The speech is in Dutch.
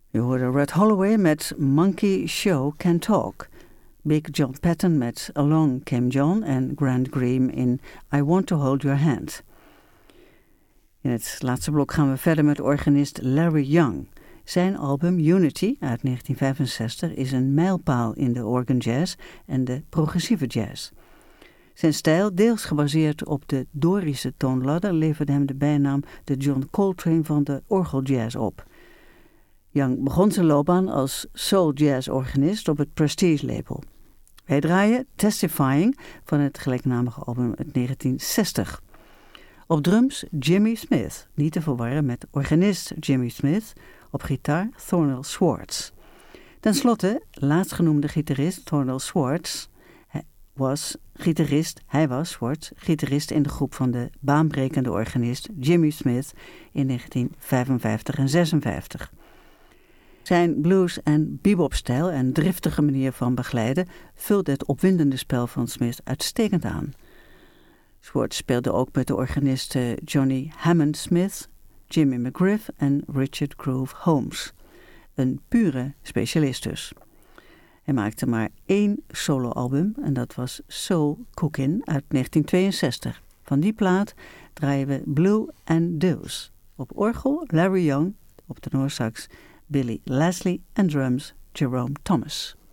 Je hoorde Red Holloway met Monkey Show Can Talk. Big John Patton met Along Came John en Grant Green in I Want to Hold Your Hand. In het laatste blok gaan we verder met organist Larry Young. Zijn album Unity uit 1965 is een mijlpaal in de organ jazz en de progressieve jazz. Zijn stijl, deels gebaseerd op de Dorische toonladder, leverde hem de bijnaam de John Coltrane van de orgeljazz op. Young begon zijn loopbaan als soul jazz organist op het Prestige label. Wij draaien Testifying van het gelijknamige album uit 1960. Op drums Jimmy Smith, niet te verwarren met organist Jimmy Smith, op gitaar Thornell Swartz. Ten slotte, laatstgenoemde gitarist Thornell Swartz was gitarist in de groep van de baanbrekende organist Jimmy Smith in 1955 en 56. Zijn blues- en bebop-stijl en driftige manier van begeleiden vulde het opwindende spel van Smith uitstekend aan. Swartz speelde ook met de organisten Johnny Hammond Smith, Jimmy McGriff en Richard Groove Holmes. Een pure specialist dus. Hij maakte maar 1 soloalbum en dat was Soul Cookin' uit 1962. Van die plaat draaien we Blue and Deuce. Op orgel Larry Young, op tenorsax Billy Leslie en drums Jerome Thomas.